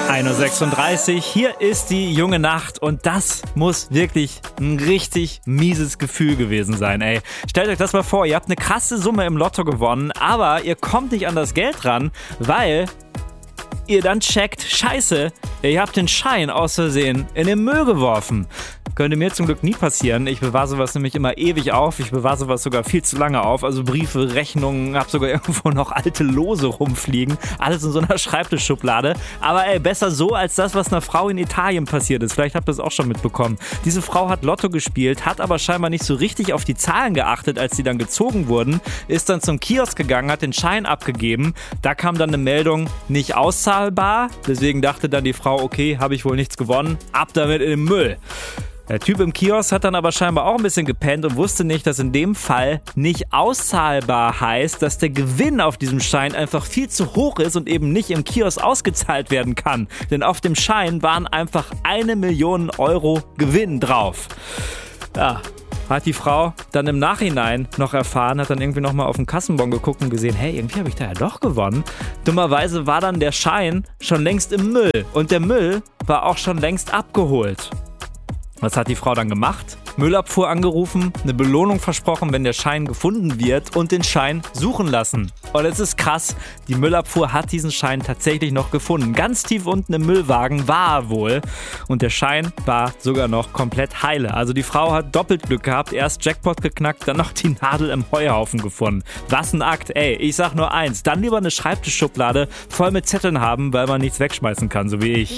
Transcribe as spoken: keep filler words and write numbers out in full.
ein Uhr sechsunddreißig, hier ist die junge Nacht und das muss wirklich ein richtig mieses Gefühl gewesen sein, ey. Stellt euch das mal vor, ihr habt eine krasse Summe im Lotto gewonnen, aber ihr kommt nicht an das Geld ran, weil ihr dann checkt, scheiße, ihr habt den Schein aus Versehen in den Müll geworfen. Könnte mir zum Glück nie passieren. Ich bewahre sowas nämlich immer ewig auf. Ich bewahre sowas sogar viel zu lange auf. Also Briefe, Rechnungen, hab sogar irgendwo noch alte Lose rumfliegen. Alles in so einer Schreibtischschublade. Aber ey, besser so, als das, was einer Frau in Italien passiert ist. Vielleicht habt ihr es auch schon mitbekommen. Diese Frau hat Lotto gespielt, hat aber scheinbar nicht so richtig auf die Zahlen geachtet, als sie dann gezogen wurden. Ist dann zum Kiosk gegangen, hat den Schein abgegeben. Da kam dann eine Meldung, nicht auszahlbar. Deswegen dachte dann die Frau, okay, habe ich wohl nichts gewonnen. Ab damit in den Müll. Der Typ im Kiosk hat dann aber scheinbar auch ein bisschen gepennt und wusste nicht, dass in dem Fall nicht auszahlbar heißt, dass der Gewinn auf diesem Schein einfach viel zu hoch ist und eben nicht im Kiosk ausgezahlt werden kann. Denn auf dem Schein waren einfach eine Million Euro Gewinn drauf. Ja, hat die Frau dann im Nachhinein noch erfahren, hat dann irgendwie nochmal auf den Kassenbon geguckt und gesehen, hey, irgendwie habe ich da ja doch gewonnen. Dummerweise war dann der Schein schon längst im Müll und der Müll war auch schon längst abgeholt. Was hat die Frau dann gemacht? Müllabfuhr angerufen, eine Belohnung versprochen, wenn der Schein gefunden wird und den Schein suchen lassen. Und es ist krass, die Müllabfuhr hat diesen Schein tatsächlich noch gefunden. Ganz tief unten im Müllwagen war er wohl und der Schein war sogar noch komplett heile. Also die Frau hat doppelt Glück gehabt, erst Jackpot geknackt, dann noch die Nadel im Heuhaufen gefunden. Was ein Akt, ey, ich sag nur eins, dann lieber eine Schreibtischschublade voll mit Zetteln haben, weil man nichts wegschmeißen kann, so wie ich.